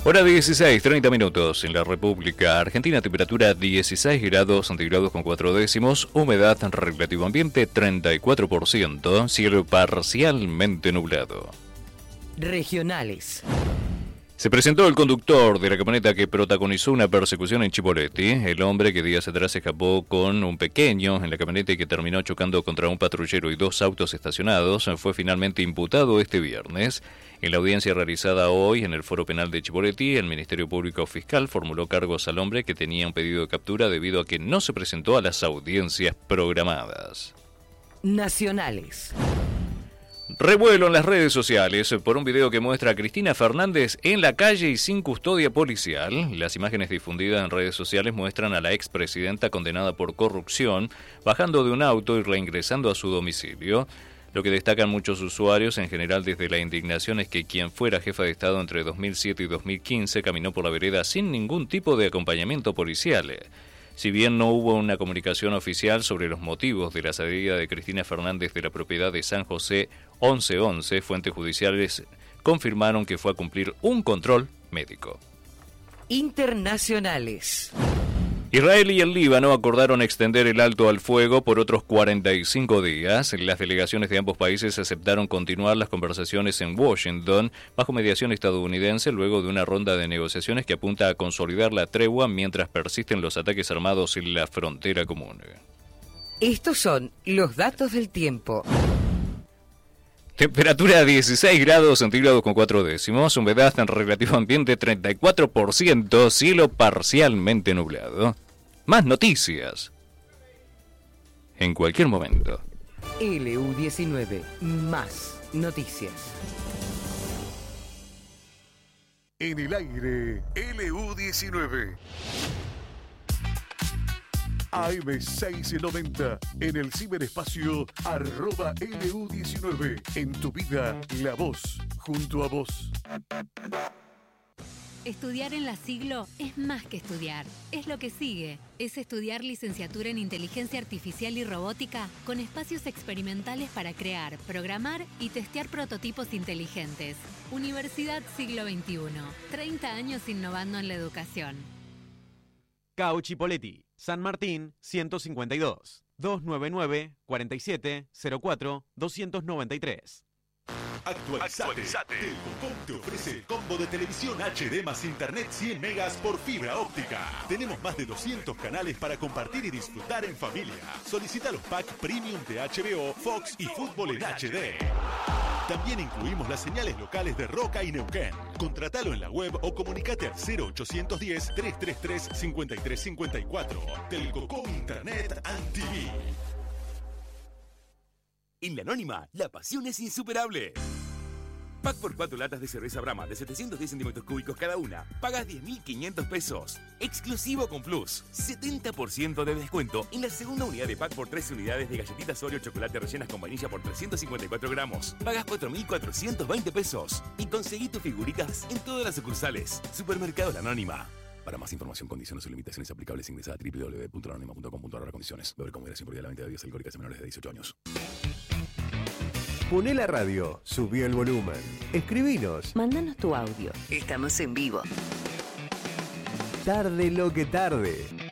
Hora 16, 30 minutos en la República Argentina, temperatura 16 grados centígrados con 4 décimos, humedad relativo ambiente 34%, cielo parcialmente nublado. Regionales. Se presentó el conductor de la camioneta que protagonizó una persecución en Chipoleti. El hombre que días atrás escapó con un pequeño en la camioneta y que terminó chocando contra un patrullero y dos autos estacionados fue finalmente imputado este viernes. En la audiencia realizada hoy en el Foro Penal de Chipoleti, el Ministerio Público Fiscal formuló cargos al hombre que tenía un pedido de captura debido a que no se presentó a las audiencias programadas. Nacionales. Revuelo en las redes sociales por un video que muestra a Cristina Fernández en la calle y sin custodia policial. Las imágenes difundidas en redes sociales muestran a la expresidenta condenada por corrupción bajando de un auto y reingresando a su domicilio. Lo que destacan muchos usuarios, en general desde la indignación, es que quien fuera jefa de Estado entre 2007 y 2015 caminó por la vereda sin ningún tipo de acompañamiento policial. Si bien no hubo una comunicación oficial sobre los motivos de la salida de Cristina Fernández de la propiedad de San José 1111, fuentes judiciales confirmaron que fue a cumplir un control médico. Internacionales. Israel y el Líbano acordaron extender el alto al fuego por otros 45 días. Las delegaciones de ambos países aceptaron continuar las conversaciones en Washington bajo mediación estadounidense luego de una ronda de negociaciones que apunta a consolidar la tregua mientras persisten los ataques armados en la frontera común. Estos son los datos del tiempo. Temperatura 16 grados centígrados con 4 décimos, humedad en relativo ambiente 34%, cielo parcialmente nublado. Más noticias en cualquier momento. LU19, más noticias. En el aire, LU19. AM690, en el ciberespacio @LU19. En tu vida, la voz, junto a vos. Estudiar en la Siglo es más que estudiar, es lo que sigue. Es estudiar licenciatura en Inteligencia Artificial y Robótica con espacios experimentales para crear, programar y testear prototipos inteligentes. Universidad Siglo XXI, 30 años innovando en la educación. CAU Chipoleti, San Martín 152, 299-4704-293. Actualizate. Telcocom te ofrece el combo de televisión HD más internet 100 megas por fibra óptica. Tenemos más de 200 canales para compartir y disfrutar en familia. Solicita los packs premium de HBO, Fox y Fútbol en HD. También incluimos las señales locales de Roca y Neuquén. Contratalo en la web o comunicate al 0810-333-5354. Telcocom Internet and TV. En La Anónima, la pasión es insuperable. Pack por 4 latas de cerveza Brahma de 710 centímetros cúbicos cada una. Pagas 10.500 pesos. Exclusivo con Plus. 70% de descuento en la segunda unidad de pack por 13 unidades de galletitas Oreo chocolate rellenas con vainilla por 354 gramos. Pagas 4.420 pesos. Y conseguí tus figuritas en todas las sucursales. Supermercado La Anónima. Para más información, condiciones y limitaciones aplicables, ingresa a www.lanonima.com.ar. Condiciones. Beber con moderación por la venta de bebidas alcohólicas a menores de 18 años. Poné la radio, subí el volumen. Escribinos. Mándanos tu audio. Estamos en vivo. Tarde lo que tarde.